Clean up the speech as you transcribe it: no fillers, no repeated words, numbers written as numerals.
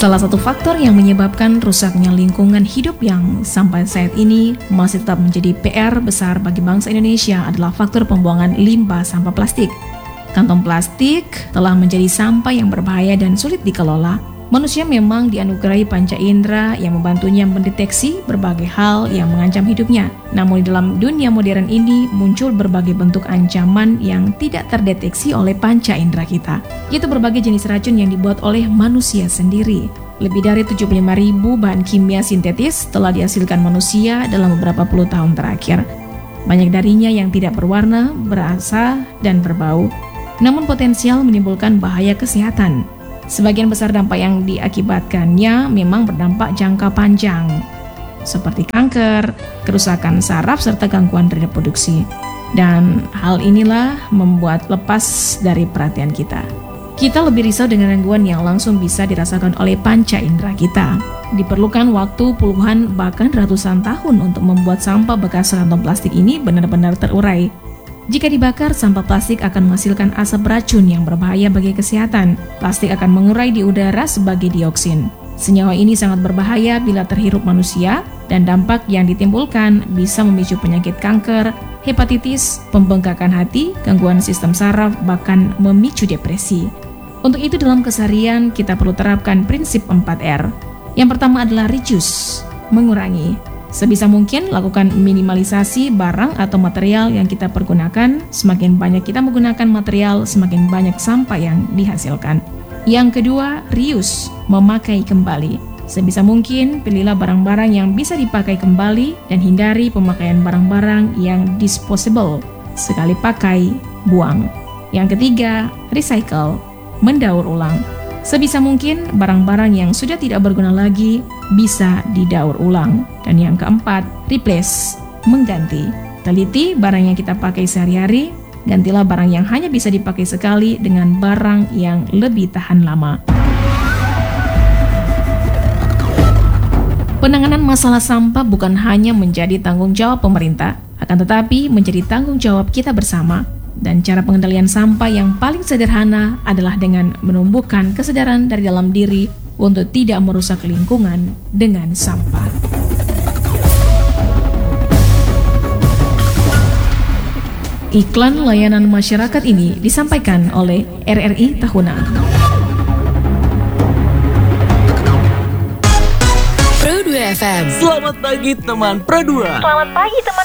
Salah satu faktor yang menyebabkan rusaknya lingkungan hidup yang sampai saat ini masih tetap menjadi PR besar bagi bangsa Indonesia adalah faktor pembuangan limbah sampah plastik. Kantong plastik telah menjadi sampah yang berbahaya dan sulit dikelola. Manusia memang dianugerahi panca indera yang membantunya mendeteksi berbagai hal yang mengancam hidupnya. Namun di dalam dunia modern ini muncul berbagai bentuk ancaman yang tidak terdeteksi oleh panca indera kita, yaitu berbagai jenis racun yang dibuat oleh manusia sendiri. Lebih dari 75.000 bahan kimia sintetis telah dihasilkan manusia dalam beberapa puluh tahun terakhir. Banyak darinya yang tidak berwarna, berasa, dan berbau, namun potensial menimbulkan bahaya kesehatan. Sebagian besar dampak yang diakibatkannya memang berdampak jangka panjang, seperti kanker, kerusakan saraf, serta gangguan reproduksi. Dan hal inilah membuat lepas dari perhatian kita. Kita lebih risau dengan gangguan yang langsung bisa dirasakan oleh panca indera kita. Diperlukan waktu puluhan bahkan ratusan tahun untuk membuat sampah bekas kantong plastik ini benar-benar terurai. Jika dibakar, sampah plastik akan menghasilkan asap beracun yang berbahaya bagi kesehatan. Plastik akan mengurai di udara sebagai dioksin. Senyawa ini sangat berbahaya bila terhirup manusia, dan dampak yang ditimbulkan bisa memicu penyakit kanker, hepatitis, pembengkakan hati, gangguan sistem saraf, bahkan memicu depresi. Untuk itu dalam keseharian kita perlu terapkan prinsip 4R. Yang pertama adalah reduce, mengurangi. Sebisa mungkin lakukan minimalisasi barang atau material yang kita pergunakan. Semakin banyak kita menggunakan material, semakin banyak sampah yang dihasilkan. Yang kedua, reuse, memakai kembali. Sebisa mungkin pilihlah barang-barang yang bisa dipakai kembali dan hindari pemakaian barang-barang yang disposable, sekali pakai, buang. Yang ketiga, recycle, mendaur ulang. Sebisa mungkin barang-barang yang sudah tidak berguna lagi bisa didaur ulang. Dan yang keempat, replace, mengganti. Teliti barang yang kita pakai sehari-hari, gantilah barang yang hanya bisa dipakai sekali dengan barang yang lebih tahan lama. Penanganan masalah sampah bukan hanya menjadi tanggung jawab pemerintah, akan tetapi menjadi tanggung jawab kita bersama. Dan cara pengendalian sampah yang paling sederhana adalah dengan menumbuhkan kesadaran dari dalam diri untuk tidak merusak lingkungan dengan sampah. Iklan layanan masyarakat ini disampaikan oleh RRI Tahuna. Pro 2 FM. Selamat pagi teman Pro 2. Selamat pagi teman